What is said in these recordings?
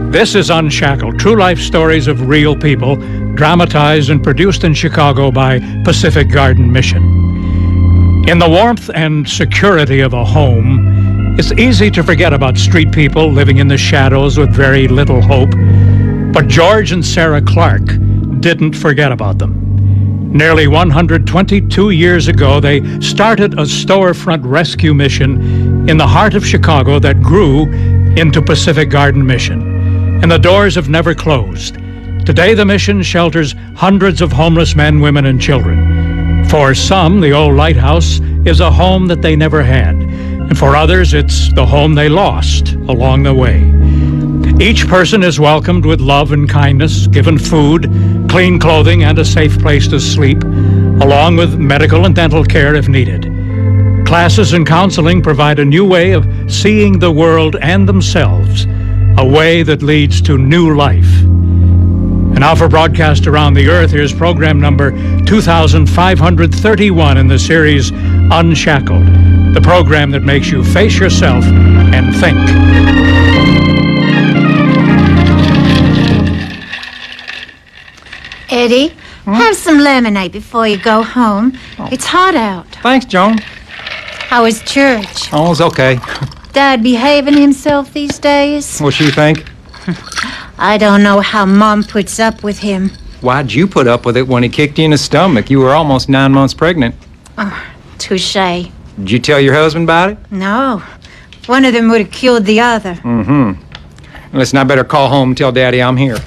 This is Unshackled, true life stories of real people, dramatized and produced in Chicago by Pacific Garden Mission. In the warmth and security of a home, it's easy to forget about street people living in the shadows with very little hope. But George and Sarah Clark didn't forget about them. Nearly 122 years ago, they started a storefront rescue mission in the heart of Chicago that grew into Pacific Garden Mission. And the doors have never closed. Today, the mission shelters hundreds of homeless men, women, and children. For some, the old lighthouse is a home that they never had. And for others, it's the home they lost along the way. Each person is welcomed with love and kindness, given food, clean clothing, and a safe place to sleep, along with medical and dental care if needed. Classes and counseling provide a new way of seeing the world and themselves, a way that leads to new life. And now for broadcast around the earth, here's program number 2531 in the series Unshackled, the program that makes you face yourself and think. Eddie, have some lemonade before you go home. It's hot out. Thanks, Joan. How was church? Oh, it's okay. Dad behaving himself these days? What's you think? I don't know how Mom puts up with him. Why'd you put up with it when he kicked you in the stomach? You were almost 9 months pregnant. Oh, touche. Did you tell your husband about it? No. One of them would have killed the other. Listen, I better call home and tell Daddy I'm here.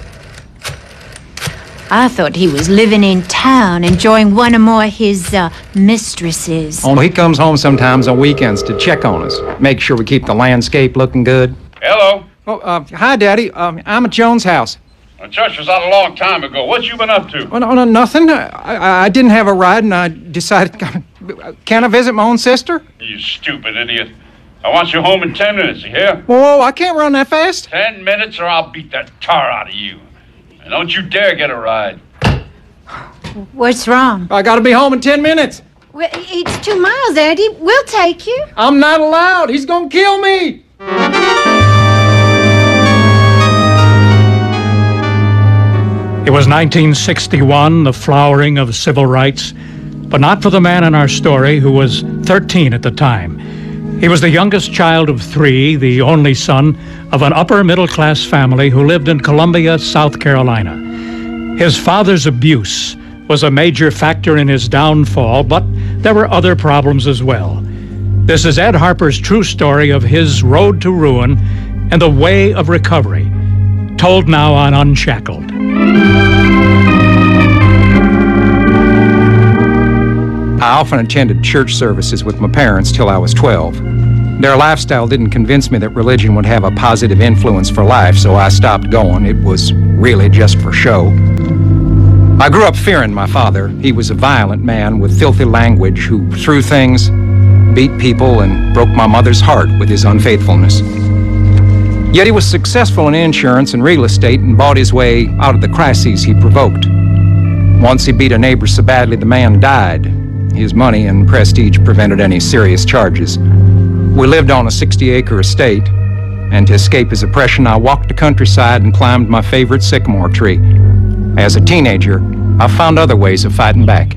I thought he was living in town, enjoying one or more of his mistresses. Oh, he comes home sometimes on weekends to check on us. Make sure we keep the landscape looking good. Hello. Oh, hi, Daddy. I'm at Joan's house. The church was out a long time ago. What you been up to? Oh, no, nothing. I didn't have a ride, and I decided... Can I visit my own sister? You stupid idiot. I want you home in 10 minutes, you hear? Whoa, I can't run that fast. 10 minutes or I'll beat the tar out of you. And don't you dare get a ride. What's wrong? I gotta be home in 10 minutes. Well, it's 2 miles, Eddie. We'll take you. I'm not allowed. He's gonna kill me. It was 1961, the flowering of civil rights, but not for the man in our story who was 13 at the time. He was the youngest child of 3, the only son of an upper-middle-class family who lived in Columbia, South Carolina. His father's abuse was a major factor in his downfall, but there were other problems as well. This is Ed Harper's true story of his road to ruin and the way of recovery, told now on Unshackled. I often attended church services with my parents till I was 12. Their lifestyle didn't convince me that religion would have a positive influence for life, so I stopped going. It was really just for show. I grew up fearing my father. He was a violent man with filthy language who threw things, beat people, and broke my mother's heart with his unfaithfulness. Yet he was successful in insurance and real estate and bought his way out of the crises he provoked. Once he beat a neighbor so badly the man died. His money and prestige prevented any serious charges. We lived on a 60-acre estate, and to escape his oppression, I walked the countryside and climbed my favorite sycamore tree. As a teenager, I found other ways of fighting back.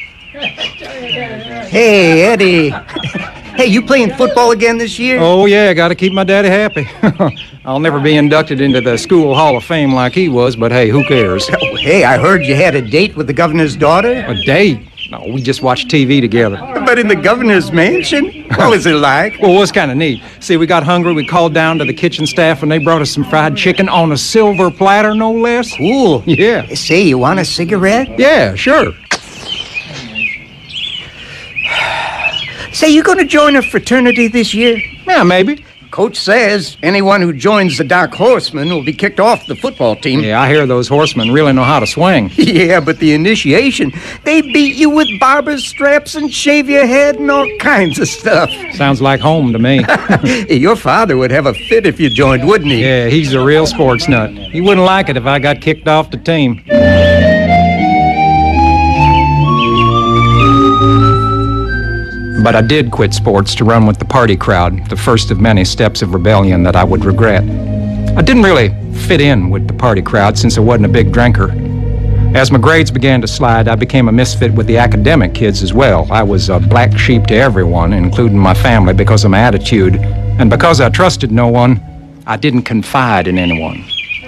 Hey, Eddie. Hey, you playing football again this year? Oh, yeah, gotta keep my daddy happy. I'll never be inducted into the School Hall of Fame like he was, but hey, who cares? Oh, hey, I heard you had a date with the governor's daughter. A date? No, we just watched TV together. But in the governor's mansion? What was it like? Well, it was kind of neat. See, we got hungry, we called down to the kitchen staff, and they brought us some fried chicken on a silver platter, no less. Cool. Yeah. Say, you want a cigarette? Yeah, sure. Say, you gonna join a fraternity this year? Yeah, maybe. Coach says anyone who joins the Dark Horsemen will be kicked off the football team. Yeah, I hear those horsemen really know how to swing. Yeah, but the initiation, they beat you with barber's straps and shave your head and all kinds of stuff. Sounds like home to me. Your father would have a fit if you joined, wouldn't he? Yeah, he's a real sports nut. He wouldn't like it if I got kicked off the team. But I did quit sports to run with the party crowd, the first of many steps of rebellion that I would regret. I didn't really fit in with the party crowd since I wasn't a big drinker. As my grades began to slide, I became a misfit with the academic kids as well. I was a black sheep to everyone, including my family, because of my attitude. And because I trusted no one, I didn't confide in anyone.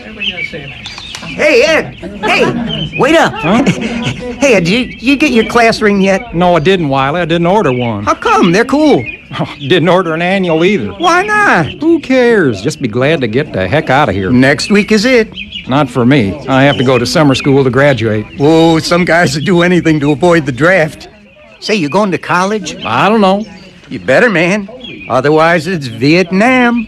Hey, Ed! Hey, wait up! Huh? Hey, Ed, did you get your class ring yet? No, I didn't, Wiley. I didn't order one. How come? They're cool. Oh, didn't order an annual either. Why not? Who cares? Just be glad to get the heck out of here. Next week is it. Not for me. I have to go to summer school to graduate. Whoa, some guys would do anything to avoid the draft. Say, you going to college? I don't know. You better, man. Otherwise, it's Vietnam.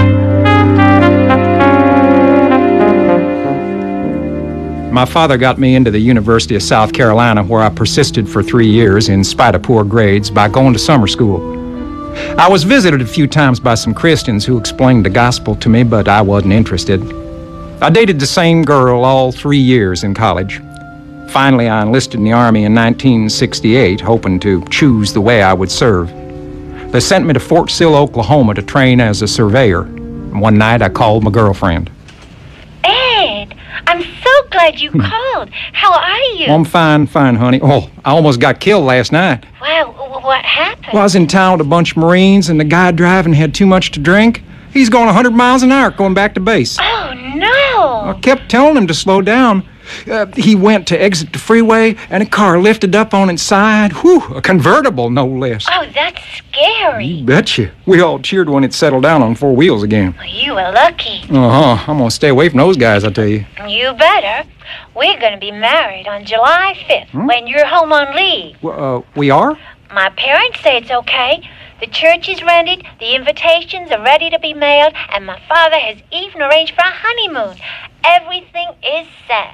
My father got me into the University of South Carolina, where I persisted for 3 years in spite of poor grades by going to summer school. I was visited a few times by some Christians who explained the gospel to me, but I wasn't interested. I dated the same girl all 3 years in college. Finally, I enlisted in the Army in 1968, hoping to choose the way I would serve. They sent me to Fort Sill, Oklahoma to train as a surveyor. One night, I called my girlfriend. Ed, I'm so glad you called. How are you? Oh, I'm fine, honey. Oh, I almost got killed last night. Wow, what happened? Well, I was in town with a bunch of Marines, and the guy driving had too much to drink. He's going 100 miles an hour going back to base. Oh, no. I kept telling him to slow down. He went to exit the freeway, and a car lifted up on its side. Whew, a convertible, no less. Oh, that's scary. You betcha. We all cheered when it settled down on 4 wheels again. Well, you were lucky. I'm going to stay away from those guys, I tell you. You better. We're going to be married on July 5th when you're home on leave. We are? My parents say it's okay. The church is rented, the invitations are ready to be mailed, and my father has even arranged for a honeymoon. Everything is set.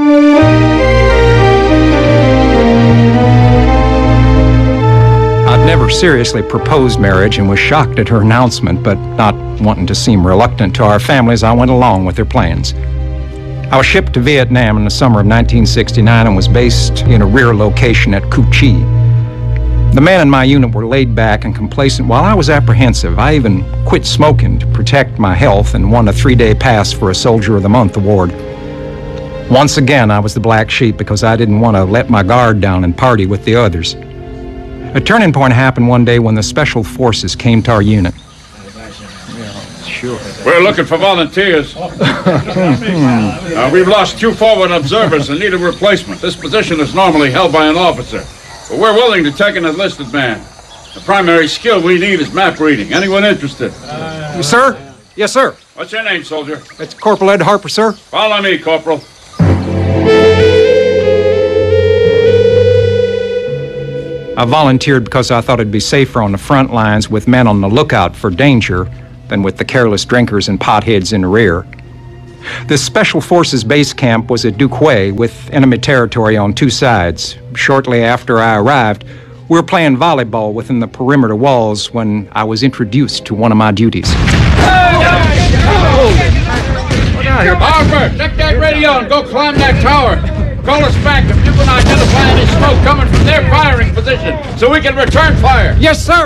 I'd never seriously proposed marriage and was shocked at her announcement, but not wanting to seem reluctant to our families, I went along with their plans. I was shipped to Vietnam in the summer of 1969 and was based in a rear location at Cu Chi. The men in my unit were laid back and complacent while I was apprehensive. I even quit smoking to protect my health and won a 3-day pass for a Soldier of the Month award. Once again, I was the black sheep because I didn't want to let my guard down and party with the others. A turning point happened one day when the Special Forces came to our unit. We're looking for volunteers. We've lost 2 forward observers and need a replacement. This position is normally held by an officer, but we're willing to take an enlisted man. The primary skill we need is map reading. Anyone interested? Sir? Yes, sir. What's your name, soldier? It's Corporal Ed Harper, sir. Follow me, Corporal. I volunteered because I thought it'd be safer on the front lines with men on the lookout for danger than with the careless drinkers and potheads in the rear. The Special Forces base camp was at Duquesne with enemy territory on 2 sides. Shortly after I arrived, we were playing volleyball within the perimeter walls when I was introduced to one of my duties. Harper, check that radio and go climb that tower. Call us back if you can identify any smoke coming from their firing position so we can return fire. Yes, sir.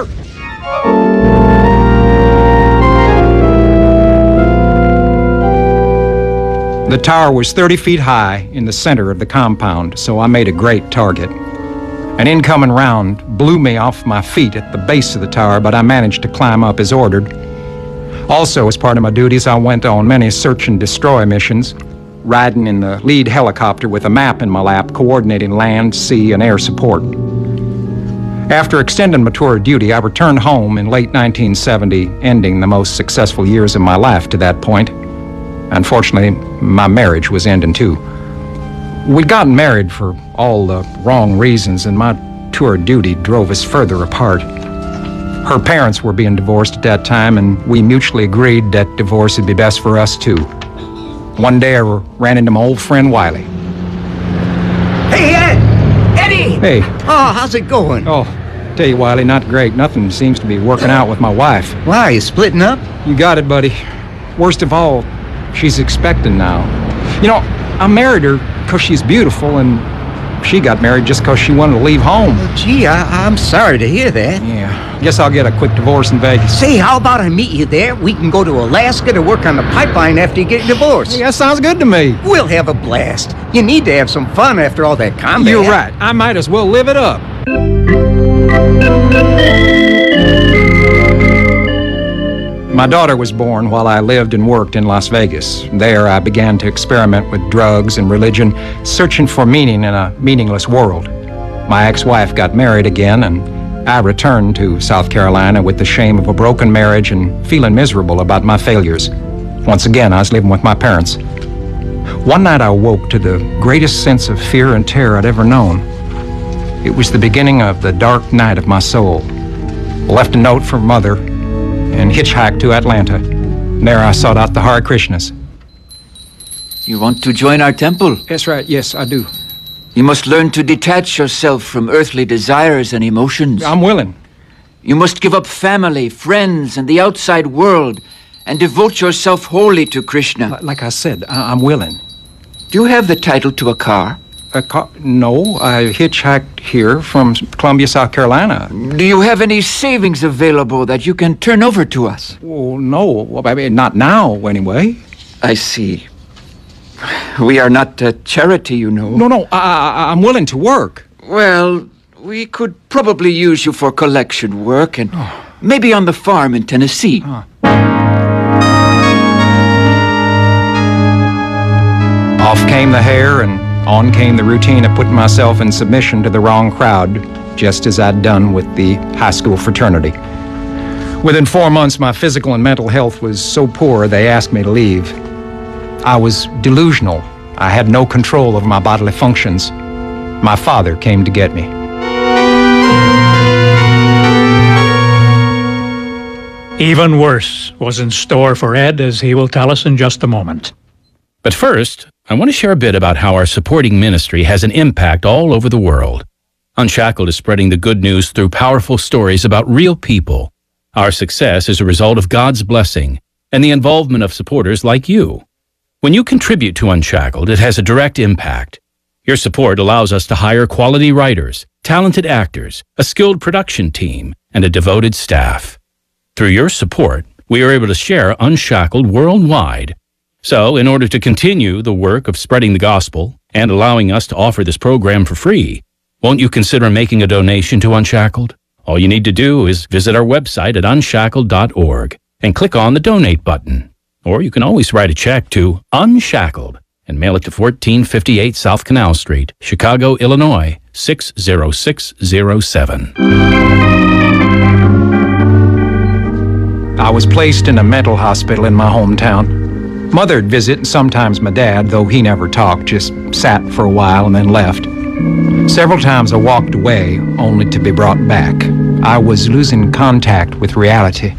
The tower was 30 feet high in the center of the compound, so I made a great target. An incoming round blew me off my feet at the base of the tower, but I managed to climb up as ordered. Also, as part of my duties, I went on many search and destroy missions, riding in the lead helicopter with a map in my lap, coordinating land, sea, and air support. After extending my tour of duty, I returned home in late 1970, ending the most successful years of my life to that point. Unfortunately, my marriage was ending too. We'd gotten married for all the wrong reasons, and my tour of duty drove us further apart. Her parents were being divorced at that time, and we mutually agreed that divorce would be best for us too. One day I ran into my old friend Wiley. Hey, Ed! Eddie! Hey. Oh, how's it going? Oh, tell you, Wiley, not great. Nothing seems to be working out with my wife. Why, you splitting up? You got it, buddy. Worst of all, she's expecting now. You know, I married her because she's beautiful and She got married just because she wanted to leave home. Gee, I'm sorry to hear that. Yeah, guess I'll get a quick divorce in Vegas. Say, how about I meet you there? We can go to Alaska to work on the pipeline after you get divorced. Yeah, that sounds good to me. We'll have a blast. You need to have some fun after all that combat. You're right. I might as well live it up. My daughter was born while I lived and worked in Las Vegas. There, I began to experiment with drugs and religion, searching for meaning in a meaningless world. My ex-wife got married again, and I returned to South Carolina with the shame of a broken marriage and feeling miserable about my failures. Once again, I was living with my parents. One night, I awoke to the greatest sense of fear and terror I'd ever known. It was the beginning of the dark night of my soul. I left a note for Mother and hitchhiked to Atlanta. There I sought out the Hare Krishnas. You want to join our temple? That's right, yes, I do. You must learn to detach yourself from earthly desires and emotions. I'm willing. You must give up family, friends, and the outside world, and devote yourself wholly to Krishna. Like I said, I'm willing. Do you have the title to a car? A car? No, I hitchhiked here from Columbia, South Carolina. Do you have any savings available that you can turn over to us? Well, no. Well, I mean, not now, anyway. I see. We are not a charity, you know. No, I'm willing to work. Well, we could probably use you for collection work and maybe on the farm in Tennessee. Off came the hair and on came the routine of putting myself in submission to the wrong crowd, just as I'd done with the high school fraternity. Within 4 months, my physical and mental health was so poor they asked me to leave. I was delusional. I had no control over my bodily functions. My father came to get me. Even worse was in store for Ed, as he will tell us in just a moment. But first, I want to share a bit about how our supporting ministry has an impact all over the world. Unshackled is spreading the good news through powerful stories about real people. Our success is a result of God's blessing and the involvement of supporters like you. When you contribute to Unshackled, it has a direct impact. Your support allows us to hire quality writers, talented actors, a skilled production team, and a devoted staff. Through your support, we are able to share Unshackled worldwide. So, in order to continue the work of spreading the gospel and allowing us to offer this program for free, won't you consider making a donation to Unshackled? All you need to do is visit our website at unshackled.org and click on the donate button. Or you can always write a check to Unshackled and mail it to 1458 South Canal Street, Chicago, Illinois, 60607. I was placed in a mental hospital in my hometown. Mother'd visit, and sometimes my dad, though he never talked, just sat for a while and then left. Several times I walked away, only to be brought back. I was losing contact with reality.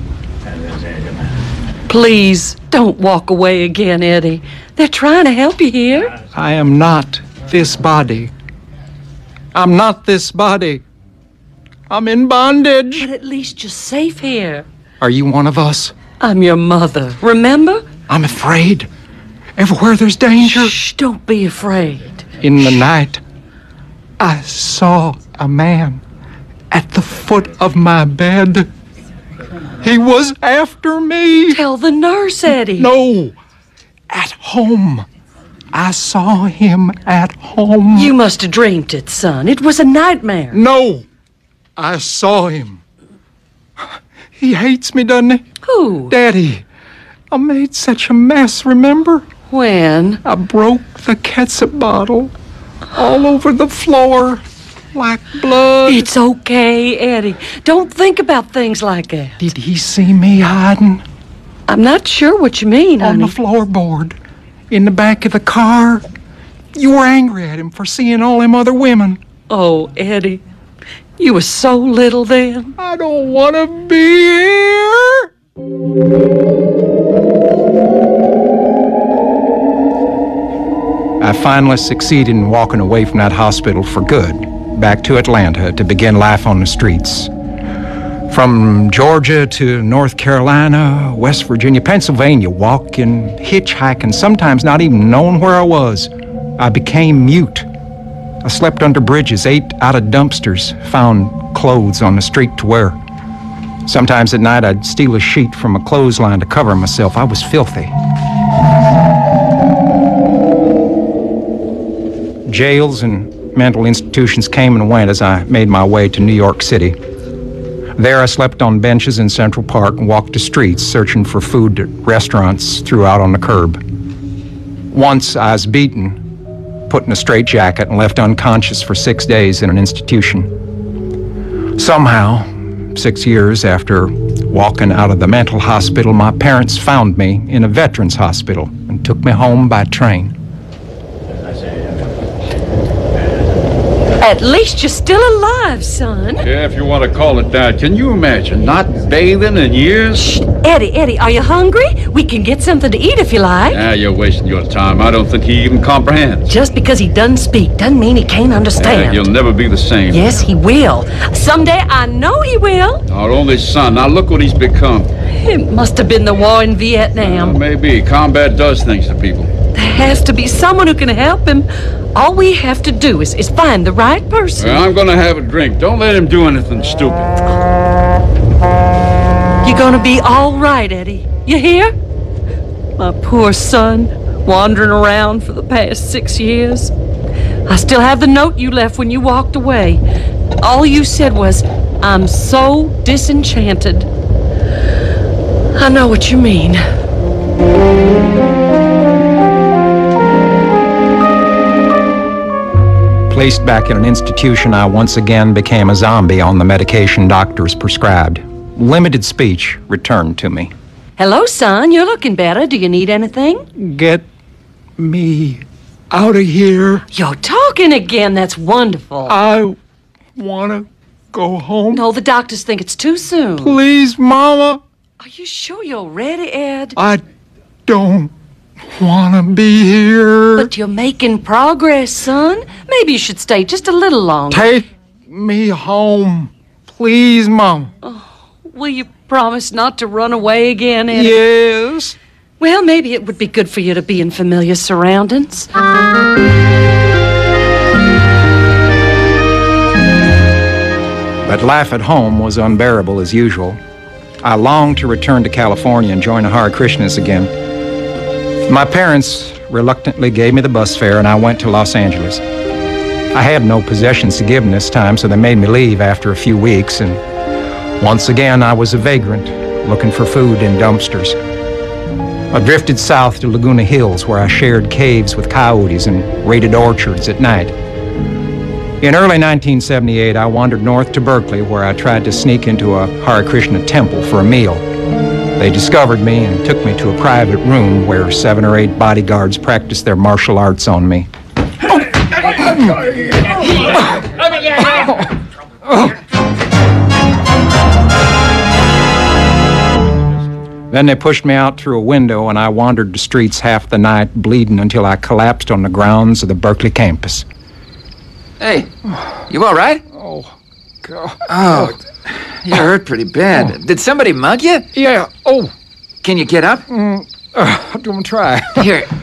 Please, don't walk away again, Eddie. They're trying to help you here. I am not this body. I'm not this body. I'm in bondage. But at least you're safe here. Are you one of us? I'm your mother, remember? I'm afraid. Everywhere there's danger. Shh, don't be afraid. In the night, I saw a man at the foot of my bed. He was after me. Tell the nurse, Eddie. No, at home. I saw him at home. You must have dreamed it, son. It was a nightmare. No, I saw him. He hates me, doesn't he? Who? Daddy. I made such a mess, remember? When? I broke the ketchup bottle all over the floor like blood. It's okay, Eddie. Don't think about things like that. Did he see me hiding? I'm not sure what you mean, On honey. the floorboard, in the back of the car. You were angry at him for seeing all them other women. Oh, Eddie, you were so little then. I don't want to be here. I finally succeeded in walking away from that hospital for good, back to Atlanta to begin life on the streets. From Georgia to North Carolina, West Virginia, Pennsylvania, walking, hitchhiking, sometimes not even knowing where I was, I became mute. I slept under bridges, ate out of dumpsters, found clothes on the street to wear. Sometimes at night I'd steal a sheet from a clothesline to cover myself. I was filthy. Jails and mental institutions came and went as I made my way to New York City. There I slept on benches in Central Park and walked the streets searching for food at restaurants threw out on the curb. Once I was beaten, put in a straitjacket, and left unconscious for 6 days in an institution. Somehow, 6 years after walking out of the mental hospital, my parents found me in a veterans hospital and took me home by train. At least you're still alive, son. Yeah, if you want to call it that. Can you imagine not bathing in years? Shh, Eddie, are you hungry? We can get something to eat if you like. Nah, you're wasting your time. I don't think he even comprehends. Just because he doesn't speak doesn't mean he can't understand. He'll never be the same. Yes, he will. Someday I know he will. Our only son. Now look what he's become. It must have been the war in Vietnam. Maybe. Combat does things to people. There has to be someone who can help him. All we have to do is find the right person. I'm going to have a drink. Don't let him do anything stupid. You're going to be all right, Eddie. You hear? My poor son, wandering around for the past 6 years. I still have the note you left when you walked away. All you said was, "I'm so disenchanted." I know what you mean. Placed back in an institution, I once again became a zombie on the medication doctors prescribed. Limited speech returned to me. Hello, son. You're looking better. Do you need anything? Get me out of here. You're talking again. That's wonderful. I want to go home. No, the doctors think it's too soon. Please, Mama. Are you sure you're ready, Ed? I don't want to be here. But you're making progress, son. Maybe you should stay just a little longer. Take me home. Please, Mom. Oh, will you promise not to run away again, Eddie? Yes. Well, maybe it would be good for you to be in familiar surroundings. But life at home was unbearable as usual. I longed to return to California and join the Hare Krishnas again. My parents reluctantly gave me the bus fare, and I went to Los Angeles. I had no possessions to give them this time, so they made me leave after a few weeks, and once again I was a vagrant, looking for food in dumpsters. I drifted south to Laguna Hills, where I shared caves with coyotes and raided orchards at night. In early 1978, I wandered north to Berkeley, where I tried to sneak into a Hare Krishna temple for a meal. They discovered me and took me to a private room where 7 or 8 bodyguards practiced their martial arts on me. Then they pushed me out through a window, and I wandered the streets half the night, bleeding until I collapsed on the grounds of the Berkeley campus. Hey, you all right? Oh, God. Oh, you hurt pretty bad. Oh. Did somebody mug you? Yeah. Oh. Can you get up? I'm going to try. Here,